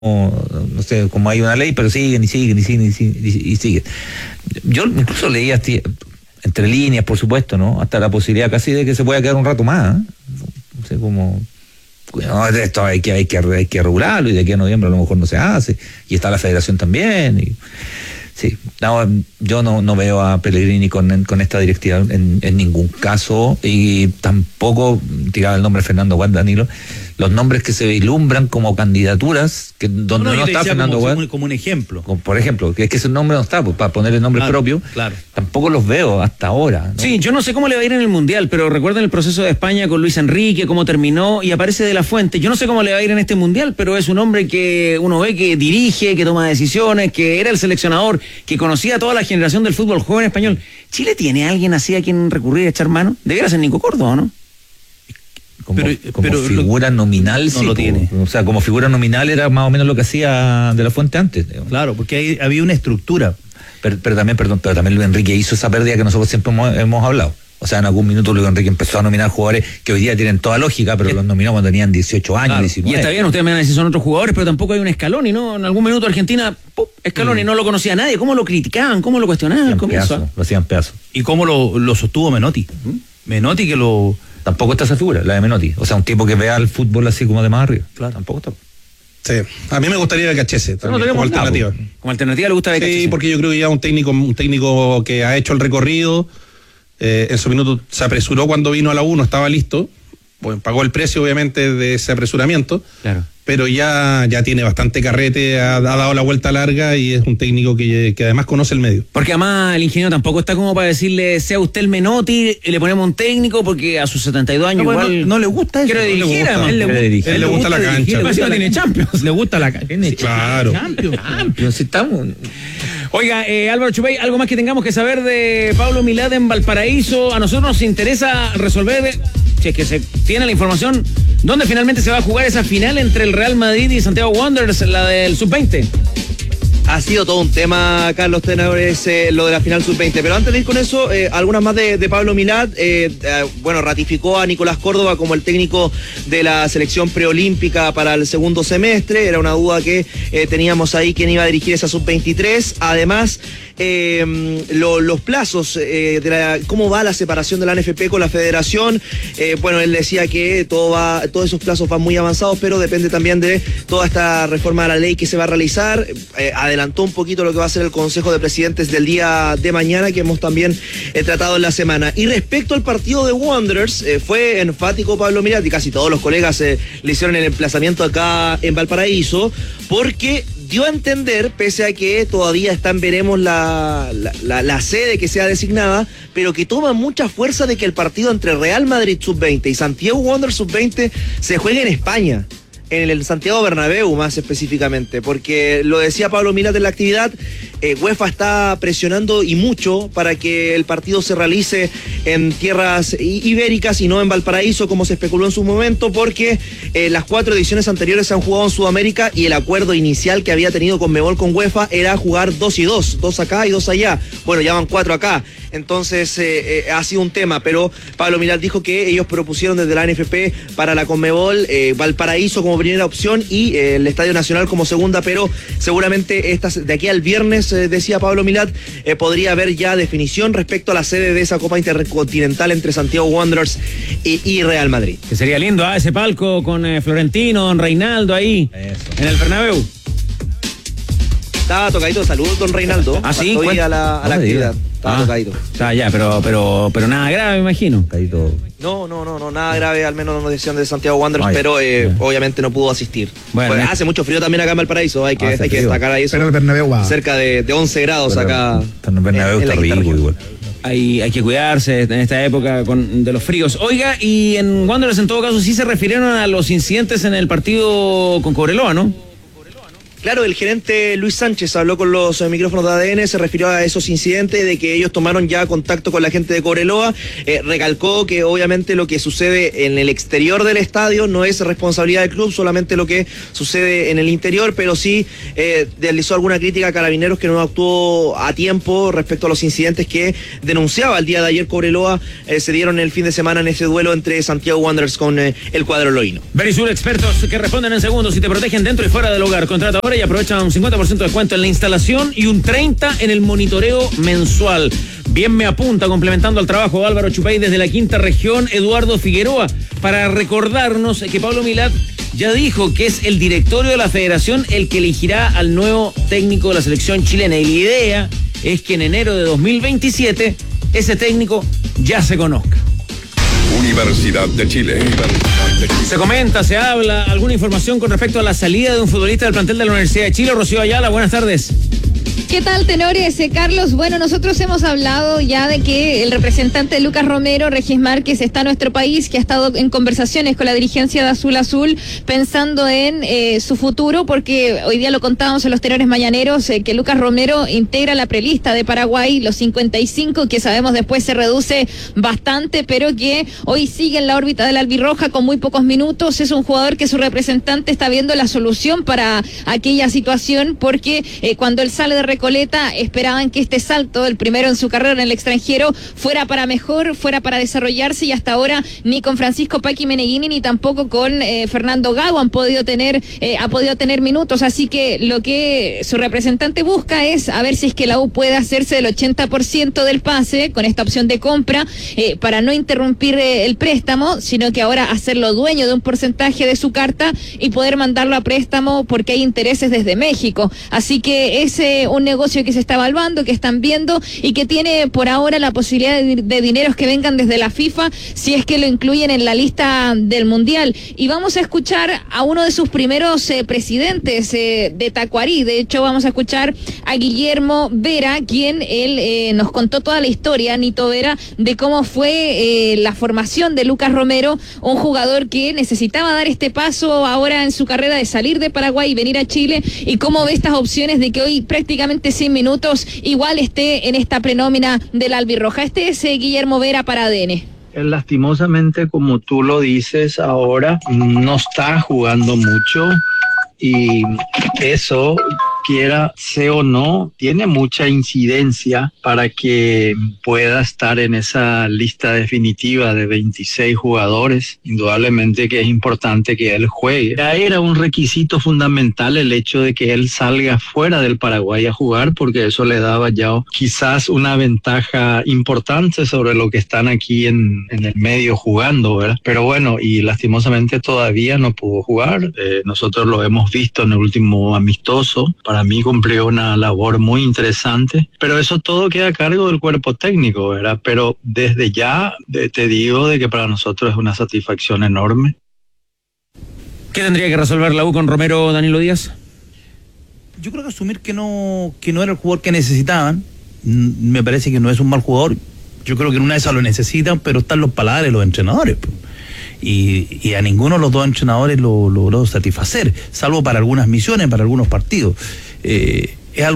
no sé, como hay una ley, pero siguen y siguen y siguen y siguen. Yo incluso leía entre líneas, por supuesto, ¿no? Hasta la posibilidad casi de que se pueda quedar un rato más, ¿eh? No sé, como... No, esto hay que regularlo, y de aquí a noviembre a lo mejor no se hace, y está la federación también, y sí, no, yo no veo a Pellegrini con esta directiva en ningún caso, y tampoco tiraba el nombre de Fernando Gual, Danilo. Los nombres que se vislumbran como candidaturas, que donde no está Fernando Gual, como un ejemplo. Por ejemplo, que es que ese nombre no está, pues, para poner el nombre propio, tampoco los veo hasta ahora, ¿no? Sí, yo no sé cómo le va a ir en el Mundial, pero recuerden el proceso de España con Luis Enrique, cómo terminó, y aparece De La Fuente. Yo no sé cómo le va a ir en este Mundial, pero es un hombre que uno ve que dirige, que toma decisiones, que era el seleccionador, que conocía a toda la generación del fútbol joven español. ¿Chile tiene a alguien así a quien recurrir, a echar mano? Debería ser Nico Córdoba, ¿no? Como figura nominal, no sí, lo tiene. O sea, como figura nominal era más o menos lo que hacía De La Fuente antes. Claro, porque había una estructura. Pero también Luis Enrique hizo esa pérdida que nosotros siempre hemos hablado. O sea, en algún minuto Luis Enrique empezó a nominar jugadores que hoy día tienen toda lógica, pero los nominó cuando tenían 18 años, claro. 19. Y está bien, ustedes me van a decir son otros jugadores, pero tampoco hay un Scaloni, ¿no? En algún minuto Argentina, Scaloni no lo conocía nadie. ¿Cómo lo criticaban? ¿Cómo lo cuestionaban? Lo hacían pedazos. ¿Y cómo lo sostuvo Menotti? Menotti que lo... Tampoco está esa figura, la de Menotti. O sea, un tipo que vea el fútbol así como de más arriba. Claro, tampoco está. Sí, a mí me gustaría Becachese también, como alternativa. Como alternativa le gusta Becachese. Sí, porque yo creo que ya un técnico que ha hecho el recorrido, en su minuto se apresuró cuando vino a la 1, estaba listo, bueno, pagó el precio obviamente de ese apresuramiento, claro. Pero ya tiene bastante carrete, ha dado la vuelta larga y es un técnico que además conoce el medio. Porque además el ingeniero tampoco está como para decirle, sea usted el Menotti, le ponemos un técnico, porque a sus 72 años igual... No le gusta eso. Quiere dirigir, además. Él le gusta la cancha. Además no tiene Champions. Le gusta la cancha. Claro. Champions, estamos... Oiga, Álvaro Chupey, algo más que tengamos que saber de Pablo Milad en Valparaíso. A nosotros nos interesa resolver, si es que se tiene la información, dónde finalmente se va a jugar esa final entre el Real Madrid y Santiago Wanderers, la del Sub-20. Ha sido todo un tema, Carlos Tenedores, lo de la final Sub-20. Pero antes de ir con eso, algunas más de Pablo Milad. Bueno, ratificó a Nicolás Córdoba como el técnico de la selección preolímpica para el segundo semestre. Era una duda que teníamos ahí, quién iba a dirigir esa Sub-23. Además, los plazos, cómo va la separación de la NFP con la federación. Bueno, él decía que todos esos plazos van muy avanzados, pero depende también de toda esta reforma de la ley que se va a realizar. Adelantó un poquito lo que va a ser el Consejo de Presidentes del día de mañana, que hemos también tratado en la semana. Y respecto al partido de Wanderers, fue enfático Pablo Milad, y casi todos los colegas le hicieron el emplazamiento acá en Valparaíso, porque dio a entender, pese a que todavía veremos la sede que sea designada, pero que toma mucha fuerza de que el partido entre Real Madrid Sub-20 y Santiago Wanderers Sub-20 se juegue en España, en el Santiago Bernabéu más específicamente, porque lo decía Pablo Milad en la actividad, UEFA está presionando y mucho para que el partido se realice en tierras ibéricas y no en Valparaíso como se especuló en su momento, porque las 4 ediciones anteriores se han jugado en Sudamérica y el acuerdo inicial que había tenido Conmebol con UEFA era jugar 2 y 2, 2 acá y 2 allá. Bueno, ya van 4 acá. Entonces ha sido un tema, pero Pablo Milad dijo que ellos propusieron desde la NFP para la Conmebol Valparaíso como primera opción y el Estadio Nacional como segunda, pero seguramente de aquí al viernes, decía Pablo Milad, podría haber ya definición respecto a la sede de esa Copa Intercontinental entre Santiago Wanderers y Real Madrid. Que sería lindo, ese palco con Florentino, don Reinaldo ahí, en el Bernabéu. Estaba tocadito, saludos don Reinaldo. Ah, sí, a la actividad. Estaba tocadito. Está ya, pero nada grave, me imagino. No, nada grave, al menos no decían de Santiago Wanderers, pero obviamente no pudo asistir. Bueno, hace mucho frío también acá en Valparaíso, hay que destacar ahí eso. Pero el Bernabéu va. Cerca de 11 grados acá. En el Bernabéu está rico igual. Hay que cuidarse en esta época de los fríos. Oiga, y en Wanderers en todo caso sí se refirieron a los incidentes en el partido con Cobreloa, ¿no? Claro, el gerente Luis Sánchez habló con los micrófonos de ADN, se refirió a esos incidentes, de que ellos tomaron ya contacto con la gente de Cobreloa, recalcó que obviamente lo que sucede en el exterior del estadio no es responsabilidad del club, solamente lo que sucede en el interior, pero sí realizó alguna crítica a Carabineros que no actuó a tiempo respecto a los incidentes que denunciaba el día de ayer Cobreloa, se dieron el fin de semana en ese duelo entre Santiago Wanderers con el cuadro loíno. Verisur, expertos que responden en segundos y te protegen dentro y fuera del hogar. Contrata ahora y aprovecha un 50% de descuento en la instalación y un 30% en el monitoreo mensual. Bien me apunta, complementando al trabajo Álvaro Chupay desde la quinta región, Eduardo Figueroa, para recordarnos que Pablo Milad ya dijo que es el directorio de la federación el que elegirá al nuevo técnico de la selección chilena. Y la idea es que en enero de 2027 ese técnico ya se conozca. Universidad de Chile. Se comenta, se habla, alguna información con respecto a la salida de un futbolista del plantel de la Universidad de Chile. Rocío Ayala, buenas tardes. ¿Qué tal, tenores? Carlos, bueno, nosotros hemos hablado ya de que el representante de Lucas Romero, Regis Márquez, está en nuestro país, que ha estado en conversaciones con la dirigencia de Azul Azul, pensando en su futuro, porque hoy día lo contábamos en los tenores mañaneros, que Lucas Romero integra la prelista de Paraguay, los 55, que sabemos después se reduce bastante, pero que hoy sigue en la órbita de la albirroja con muy pocos minutos. Es un jugador que su representante está viendo la solución para aquella situación, porque cuando él sale de Recoleta, esperaban que este salto, el primero en su carrera en el extranjero, fuera para mejor, fuera para desarrollarse, y hasta ahora ni con Francisco Paqui Meneghini ni tampoco con Fernando Gago ha podido tener minutos, así que lo que su representante busca es a ver si es que la U puede hacerse del 80% del pase con esta opción de compra, para no interrumpir el préstamo, sino que ahora hacerlo dueño de un porcentaje de su carta y poder mandarlo a préstamo porque hay intereses desde México. Así que es un negocio que se está evaluando, que están viendo y que tiene por ahora la posibilidad de dineros que vengan desde la FIFA si es que lo incluyen en la lista del Mundial. Y vamos a escuchar a uno de sus primeros presidentes de Tacuarí. De hecho, vamos a escuchar a Guillermo Vera, quien él nos contó toda la historia, Nito Vera, de cómo fue la formación de Lucas Romero, un jugador que necesitaba dar este paso ahora en su carrera de salir de Paraguay y venir a Chile, y cómo ve estas opciones de que hoy prácticamente 100 minutos igual esté en esta prenómina del albirroja. Este es Guillermo Vera para ADN. Lastimosamente, como tú lo dices ahora, no está jugando mucho, y eso, quiera sea o no, tiene mucha incidencia para que pueda estar en esa lista definitiva de 26 jugadores. Indudablemente que es importante que él juegue. Ya era un requisito fundamental el hecho de que él salga fuera del Paraguay a jugar, porque eso le daba ya quizás una ventaja importante sobre lo que están aquí en el medio jugando, ¿verdad? Pero bueno, y lastimosamente todavía no pudo jugar. Nosotros lo hemos visto en el último amistoso. Para mí cumplió una labor muy interesante, pero eso todo queda a cargo del cuerpo técnico, ¿verdad? Pero desde ya te digo de que para nosotros es una satisfacción enorme. ¿Qué tendría que resolver la U con Romero, Danilo Díaz? Yo creo que asumir que no era el jugador que necesitaban. Me parece que no es un mal jugador. Yo creo que en una de esas lo necesitan, pero están los paladares de los entrenadores. Y a ninguno de los dos entrenadores lo logró satisfacer, salvo para algunas misiones, para algunos partidos. Es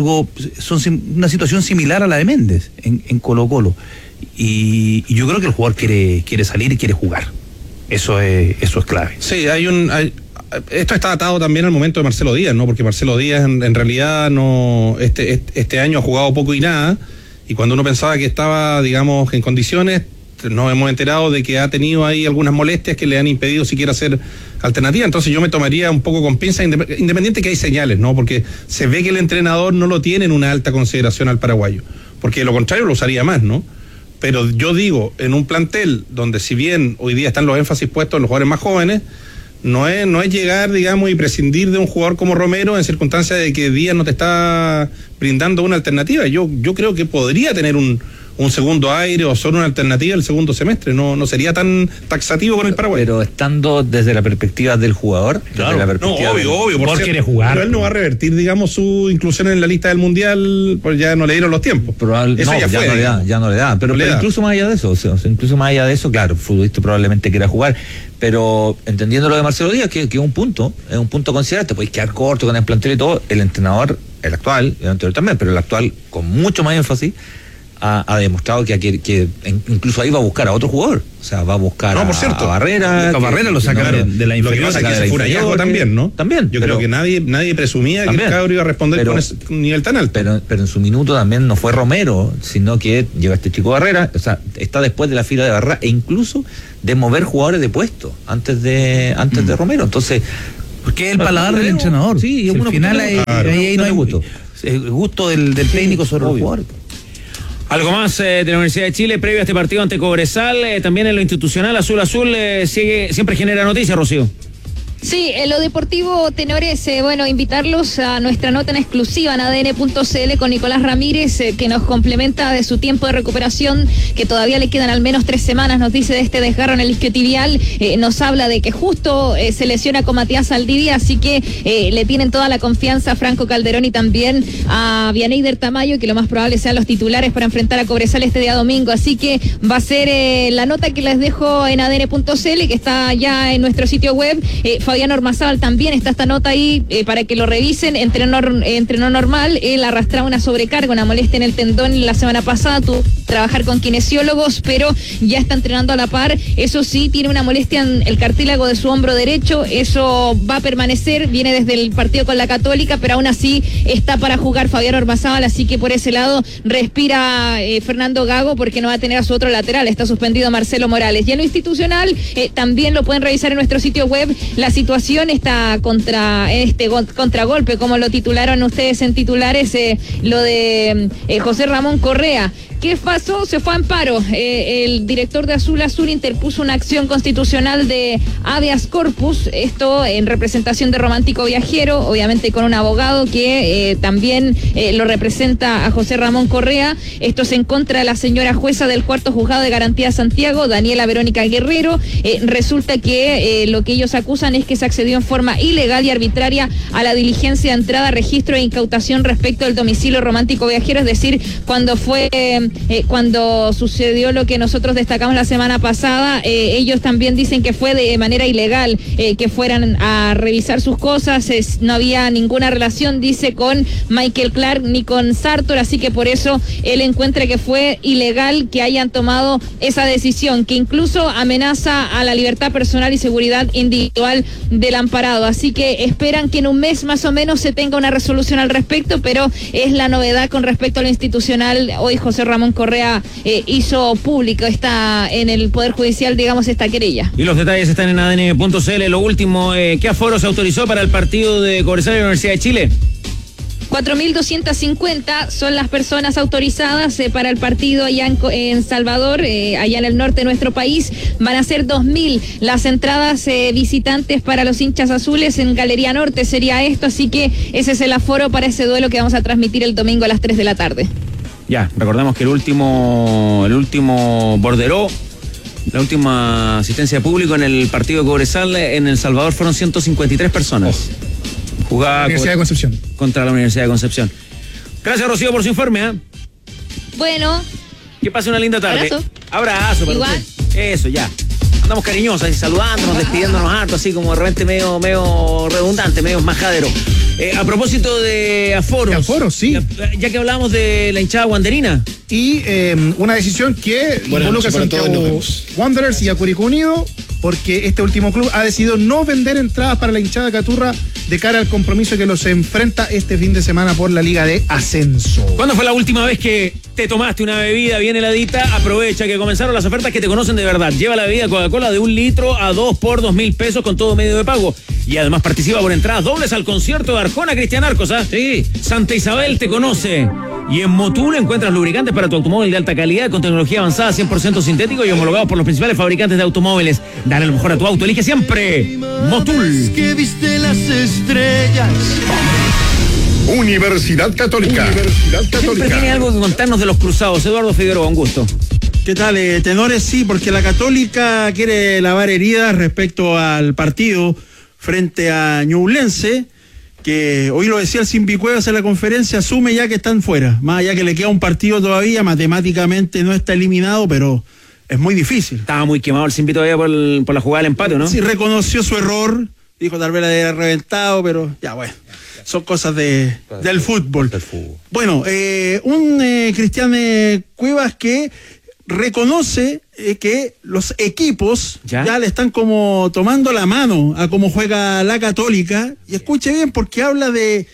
una situación similar a la de Méndez en Colo-Colo. Y yo creo que el jugador quiere salir y quiere jugar. Eso es clave. Sí, esto está atado también al momento de Marcelo Díaz, ¿no? Porque Marcelo Díaz en realidad no este año ha jugado poco y nada, y cuando uno pensaba que estaba, digamos, en condiciones, nos hemos enterado de que ha tenido ahí algunas molestias que le han impedido siquiera hacer alternativa. Entonces yo me tomaría un poco con pinza, independiente que hay señales, ¿no? Porque se ve que el entrenador no lo tiene en una alta consideración al paraguayo, porque de lo contrario lo usaría más, ¿no? Pero yo digo, en un plantel donde, si bien hoy día están los énfasis puestos en los jugadores más jóvenes, no es llegar, digamos, y prescindir de un jugador como Romero en circunstancias de que Díaz no te está brindando una alternativa. Yo creo que podría tener un un segundo aire o son una alternativa el segundo semestre. No sería tan taxativo con el Paraguay. Pero estando desde la perspectiva del jugador, claro, desde la perspectiva obvio, por quiere jugar. Pero él no va a revertir, digamos, su inclusión en la lista del Mundial, pues ya no le dieron los tiempos. Eso ya no le da. Pero incluso más allá de eso, incluso más allá de eso, claro, el futbolista probablemente quiera jugar, pero entendiendo lo de Marcelo Díaz, que es un punto considerable, te puedes quedar corto con el plantel y todo, el entrenador, el actual, el anterior también, pero el actual con mucho más énfasis, ha demostrado que incluso ahí va a buscar a otro jugador. O sea, va a buscar por cierto, a Barrera. A Barrera lo sacaron de la inferior. Lo que pasa es que ese fue un hallazgo también, ¿no? También. Yo creo que nadie presumía que el cabro iba a responder con ese nivel tan alto. Pero en su minuto también no fue Romero, sino que llega este chico Barrera, o sea, está después de la fila de Barrera e incluso de mover jugadores de puesto antes de Romero. Entonces, porque es el paladar del entrenador. Sí, al final ahí no hay gusto. El gusto del técnico sobre los jugadores. Algo más de la Universidad de Chile previo a este partido ante Cobresal, también en lo institucional, Azul siempre genera noticias, Rocío. Sí, en lo deportivo, tenores, invitarlos a nuestra nota en exclusiva en ADN.cl con Nicolás Ramírez, que nos complementa de su tiempo de recuperación, que todavía le quedan al menos 3 semanas, nos dice de este desgarro en el isquiotibial, nos habla de que justo se lesiona con Matías Saldivia, así que le tienen toda la confianza a Franco Calderón y también a Vianeyder Tamayo, que lo más probable sean los titulares para enfrentar a Cobresal este día domingo, así que va a ser la nota que les dejo en ADN.cl, que está ya en nuestro sitio web. Fabián Ormazábal también está esta nota ahí para que lo revisen. Entrenó normal, él arrastraba una sobrecarga, una molestia en el tendón la semana pasada, tuvo que trabajar con kinesiólogos, pero ya está entrenando a la par. Eso sí, tiene una molestia en el cartílago de su hombro derecho, eso va a permanecer, viene desde el partido con la Católica, pero aún así está para jugar Fabián Ormazábal, así que por ese lado respira Fernando Gago, porque no va a tener a su otro lateral, está suspendido Marcelo Morales. Y en lo institucional, también lo pueden revisar en nuestro sitio web, la situación está contragolpe, como lo titularon ustedes en titulares, lo de José Ramón Correa. ¿Qué pasó? Se fue a amparo. El director de Azul interpuso una acción constitucional de habeas corpus, esto en representación de Romántico Viajero, obviamente con un abogado que también lo representa a José Ramón Correa. Esto es en contra de la señora jueza del cuarto juzgado de garantía Santiago, Daniela Verónica Guerrero. Resulta que lo que ellos acusan es que se accedió en forma ilegal y arbitraria a la diligencia de entrada, registro e incautación respecto del domicilio Romántico Viajero, es decir, cuando sucedió lo que nosotros destacamos la semana pasada, ellos también dicen que fue de manera ilegal, que fueran a revisar sus cosas, no había ninguna relación, dice, con Michael Clark ni con Sartor, así que por eso él encuentra que fue ilegal que hayan tomado esa decisión, que incluso amenaza a la libertad personal y seguridad individual del amparado, así que esperan que en un mes más o menos se tenga una resolución al respecto, pero es la novedad con respecto a lo institucional. Hoy José Ramón Correa hizo público, está en el Poder Judicial, digamos, esta querella. Y los detalles están en ADN.cl. Lo último, ¿qué aforo se autorizó para el partido de Cobresal y la Universidad de Chile? 4.250 son las personas autorizadas para el partido allá en Salvador, allá en el norte de nuestro país. Van a ser 2.000 las entradas visitantes para los hinchas azules en Galería Norte, sería esto, así que ese es el aforo para ese duelo que vamos a transmitir el domingo a las 3 de la tarde. Ya, recordamos que el último borderó, la última asistencia de público en el partido de Cobresal en El Salvador fueron 153 personas. Jugaba la Universidad de Concepción. Contra la Universidad de Concepción. Gracias, Rocío, por su informe. Bueno. Que pase una linda tarde. Abrazo para igual. Usted. Eso, ya. Andamos cariñosos, así, saludándonos, despidiéndonos harto, así como de repente medio redundante, medio majadero. A propósito de aforos. De aforos, sí. Ya que hablamos de la hinchada wanderina. Y una decisión que involucra a Santiago Wanderers y a Curicó Unido, porque este último club ha decidido no vender entradas para la hinchada Caturra de cara al compromiso que los enfrenta este fin de semana por la Liga de Ascenso. ¿Cuándo fue la última vez que te tomaste una bebida bien heladita? Aprovecha que comenzaron las ofertas que te conocen de verdad. Lleva la bebida Coca-Cola de 1 litro a 2 por 2.000 pesos con todo medio de pago. Y además participa por entradas dobles al concierto de Arjona, Cristian Arcos, ¿ah? Sí. Santa Isabel te conoce. Y en Motul encuentras lubricantes para tu automóvil de alta calidad con tecnología avanzada, 100% sintético y homologados por los principales fabricantes de automóviles. Dale lo mejor a tu auto. Elige siempre Motul. Que viste las estrellas. Universidad Católica. Siempre tiene algo que contarnos de los cruzados. Eduardo Figueroa, un gusto. ¿Qué tal, tenores? Sí, porque la Católica quiere lavar heridas respecto al partido frente a Ñublense, que hoy lo decía el Simbi Cuevas en la conferencia, asume ya que están fuera, más allá que le queda un partido todavía, matemáticamente no está eliminado, pero es muy difícil. Estaba muy quemado el Simbi todavía por la jugada del empate, ¿no? Sí, reconoció su error, dijo tal vez la había reventado, pero ya bueno, son cosas del fútbol. Bueno, un Cristian Cuevas que reconoce que los equipos ¿Ya? Le están como tomando la mano a cómo juega la Católica, y escuche bien porque habla de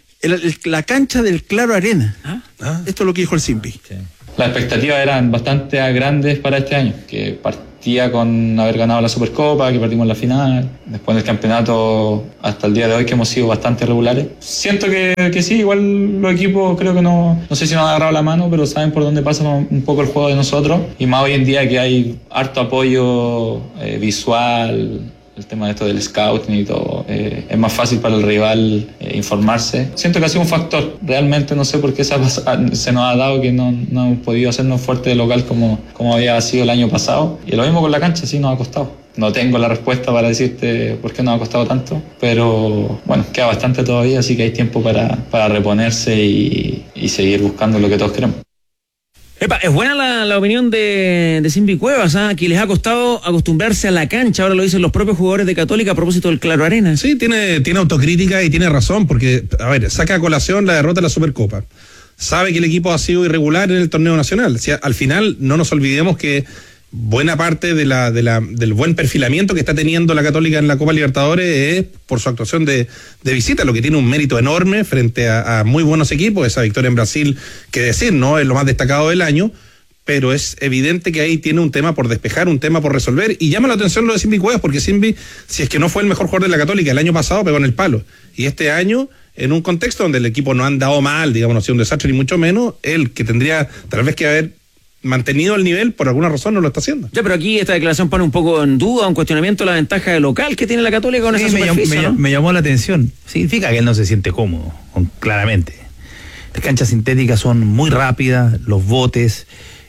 la cancha del Claro Arena. Esto es lo que dijo el Simpi. Sí. Las expectativas eran bastante grandes para este año, que partía con haber ganado la Supercopa, que perdimos la final, después del campeonato hasta el día de hoy que hemos sido bastante regulares. Siento que sí, igual los equipos creo que no sé si nos han agarrado la mano, pero saben por dónde pasa un poco el juego de nosotros, y más hoy en día que hay harto apoyo visual, el tema de esto del scouting y todo, es más fácil para el rival informarse. Siento que ha sido un factor, realmente no sé por qué se nos ha dado que no hemos podido hacernos fuerte de local como había sido el año pasado, y lo mismo con la cancha, sí nos ha costado. No tengo la respuesta para decirte por qué nos ha costado tanto, pero bueno, queda bastante todavía, así que hay tiempo para reponerse y seguir buscando lo que todos queremos. Epa, es buena la opinión de Simbi Cuevas, que les ha costado acostumbrarse a la cancha, ahora lo dicen los propios jugadores de Católica a propósito del Claro Arena. Sí, tiene autocrítica y tiene razón, porque, a ver, saca a colación la derrota de la Supercopa. Sabe que el equipo ha sido irregular en el torneo nacional. O sea, al final, no nos olvidemos que buena parte del buen perfilamiento que está teniendo la Católica en la Copa Libertadores es por su actuación de visita, lo que tiene un mérito enorme frente a muy buenos equipos. Esa victoria en Brasil, que decir, no es lo más destacado del año, pero es evidente que ahí tiene un tema por despejar, un tema por resolver, y llama la atención lo de Simbi Cuevas, porque Simbi, si es que no fue el mejor jugador de la Católica, el año pasado pegó en el palo, y este año, en un contexto donde el equipo no ha andado mal, digamos, no ha sido un desastre ni mucho menos, él que tendría tal vez que haber mantenido el nivel, por alguna razón no lo está haciendo. Ya, pero aquí esta declaración pone un poco en duda, un cuestionamiento la ventaja de local que tiene la Católica con esa superficie, ¿no? Me llamó la atención. Significa que él no se siente cómodo, claramente. Las canchas sintéticas son muy rápidas, los botes,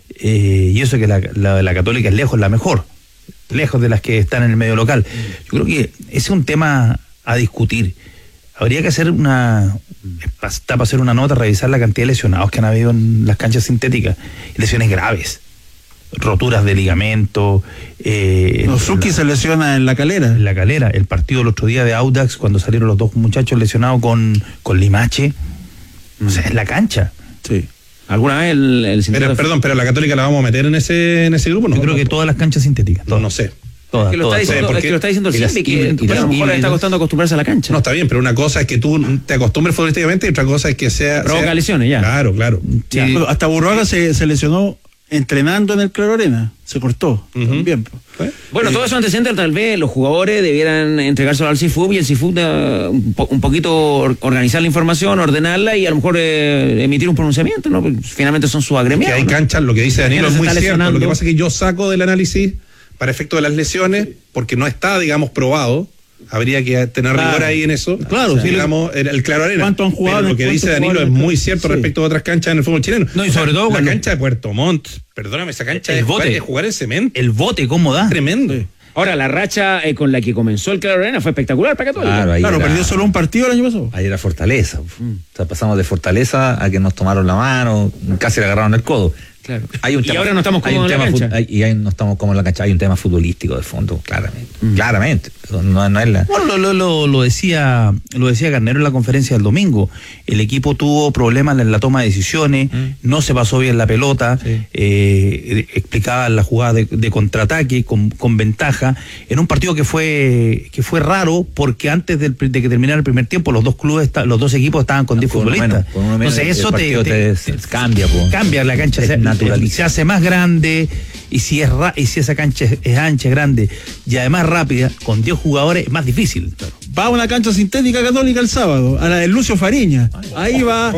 y eso que la Católica es lejos la mejor, lejos de las que están en el medio local. Yo creo que ese es un tema a discutir. Habría que hacer para hacer una nota, revisar la cantidad de lesionados que han habido en las canchas sintéticas. Lesiones graves, roturas de ligamento. Nozuki se lesiona en La Calera. En La Calera, el partido el otro día de Audax, cuando salieron los dos muchachos lesionados con Limache. O sea, es la cancha. Sí. ¿Alguna vez pero la Católica la vamos a meter en ese grupo, ¿no? Yo creo que todas las canchas sintéticas. No sé. Todas. Que lo está diciendo el Simbi, que a lo mejor le está costando acostumbrarse a la cancha. No, está bien, pero una cosa es que tú te acostumbres futbolísticamente y otra cosa es que provoca lesiones, ya. Claro. Sí. Hasta Burruaga se lesionó entrenando en el Claro Arena. Se cortó también. Bueno, todo eso antecedente, tal vez los jugadores debieran entregárselo al CIFUB y el CIFUB un poquito organizar la información, ordenarla y a lo mejor emitir un pronunciamiento, ¿no? Porque finalmente son sus agremiados. Que hay canchas, lo que dice Danilo es muy cierto. Lo que pasa es que yo saco del análisis para efecto de las lesiones, porque no está, digamos, probado. Habría que tener rigor ahí en eso. Claro, sí, digamos, el Claro Arena. ¿Cuánto han jugado? Pero lo que dice Danilo es muy cierto respecto de otras canchas en el fútbol chileno. No, y sobre todo la cancha de Puerto Montt, perdóname, esa cancha es jugar en cemento. El bote, ¿cómo da? Tremendo. Sí. Ahora, la racha con la que comenzó el Claro Arena fue espectacular para Católica. Claro, perdió solo un partido el año pasado. Ahí era Fortaleza. O sea, pasamos de Fortaleza a que nos tomaron la mano, casi le agarraron el codo. Claro. Ahora no estamos cómodos en la cancha. Y ahí no estamos cómodos en la cancha. Hay un tema futbolístico de fondo, claramente. Claramente. No es la... Bueno, lo decía Garnero en la conferencia del domingo. El equipo tuvo problemas en la toma de decisiones, no se pasó bien la pelota, explicaba la jugada de contraataque con ventaja, en un partido que fue raro, porque antes de que terminara el primer tiempo, los dos equipos estaban con 10 futbolistas. Entonces eso te cambia. Cambia la cancha. Se hace más grande, y si esa cancha es ancha, grande y además rápida, con 10 jugadores es más difícil. Va a una cancha sintética Católica el sábado, a la de Lucio Fariña. Ahí va.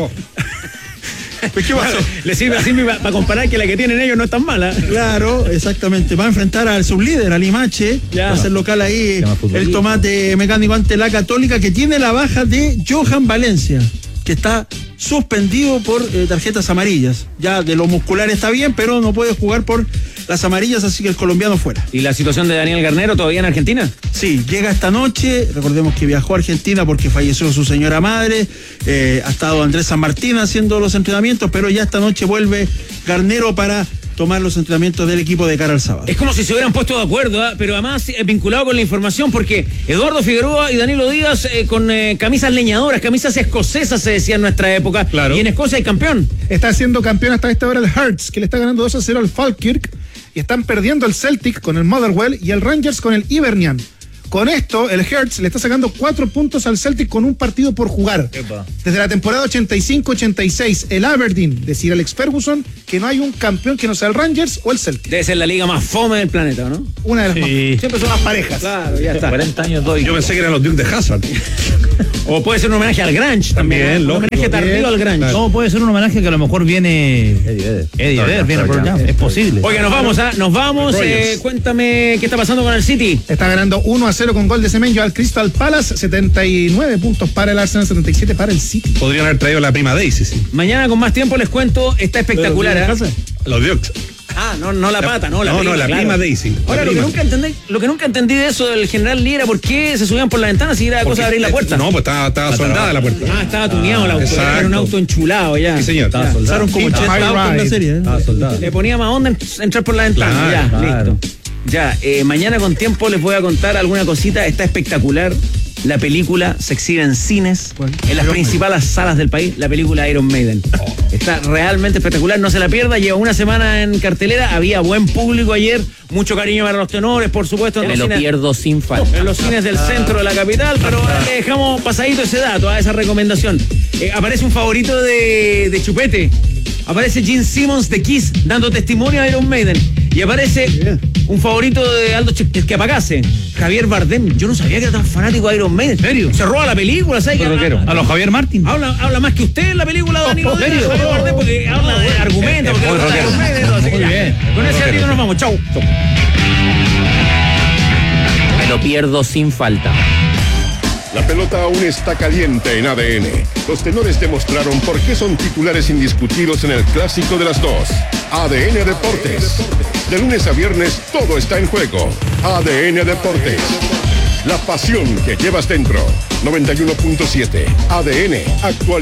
Pues ¿qué pasó? Le sirve así para comparar que la que tienen ellos no es tan mala. Claro, exactamente. Va a enfrentar al sublíder, al Limache. Va a ser local ahí el tomate mecánico ante la Católica, que tiene la baja de Johan Valencia, que está suspendido por tarjetas amarillas. Ya de lo muscular está bien, pero no puede jugar por las amarillas, así que el colombiano fuera. ¿Y la situación de Daniel Garnero todavía en Argentina? Sí, llega esta noche. Recordemos que viajó a Argentina porque falleció su señora madre. Ha estado Andrés San Martín haciendo los entrenamientos, pero ya esta noche vuelve Garnero para tomar los entrenamientos del equipo de cara al sábado. Es como si se hubieran puesto de acuerdo, pero además vinculado con la información, porque Eduardo Figueroa y Danilo Díaz con camisas leñadoras, camisas escocesas se decía en nuestra época, claro. Y en Escocia hay campeón. Está siendo campeón hasta esta hora el Hearts, que le está ganando 2-0 al Falkirk, y están perdiendo el Celtic con el Motherwell y el Rangers con el Hibernian. Con esto, el Hearts le está sacando 4 puntos al Celtic con un partido por jugar. Epa. Desde la temporada 85-86, el Aberdeen, decir Alex Ferguson, que no hay un campeón que no sea el Rangers o el Celtic. Debe ser la liga más fome del planeta, ¿no? Una de las más. Siempre son las parejas. Claro, ya está. 40 años doy. Yo pensé que eran los Duke de Hazard. O puede ser un homenaje al Grunge también. Un homenaje tardío al Grunge. Claro. No, puede ser un homenaje que a lo mejor viene Eddie Vedder viene por allá. Es posible. Oiga, nos vamos. Cuéntame qué está pasando con el City. Está ganando 1-0 con gol de Semenyo al Crystal Palace, 79 puntos para el Arsenal, 77 para el City. Podrían haber traído la prima Daisy, sí. Mañana con más tiempo les cuento, está espectacular. Los Dukes. Ah, no la pata, no la prima. No, la claro. prima Daisy. Ahora, lo que nunca entendí de eso del general Lee era por qué se subían por la ventana si era cosa de abrir la puerta. No, pues estaba soldada la puerta. Ah, estaba tuneado el auto. Era un auto enchulado ya. Sí, señor. Estaba soldado. Usaron como 80 autos en la serie. Estaba soldado. Le ponía más onda entrar por la ventana. Claro. Listo. Ya, mañana con tiempo les voy a contar alguna cosita. Está espectacular. La película se exhibe en cines, en las principales salas del país, la película Iron Maiden. Está realmente espectacular, no se la pierda, lleva una semana en cartelera, había buen público ayer, mucho cariño para los tenores, por supuesto. Me lo pierdo sin falta. En los cines del centro de la capital, pero ahora le dejamos pasadito ese dato, a esa recomendación. Aparece un favorito de Chupete, aparece Gene Simmons de Kiss dando testimonio a Iron Maiden. Y aparece un favorito de Aldo Esquiapacase, Javier Bardem. Yo no sabía que era tan fanático de Iron Maiden. ¿En serio? Se roba la película, ¿sabes? A los Javier Martín. Habla más que usted en la película, Danilo. ¿En serio? Javier Bardem, porque habla de argumentos, porque habla de Iron Maiden. Así que ya. Con ese ratito nos vamos. Chau. Me lo pierdo sin falta. La pelota aún está caliente en ADN. Los tenores demostraron por qué son titulares indiscutidos en el clásico de las dos. ADN Deportes. De lunes a viernes todo está en juego. ADN Deportes. La pasión que llevas dentro. 91.7. ADN actual.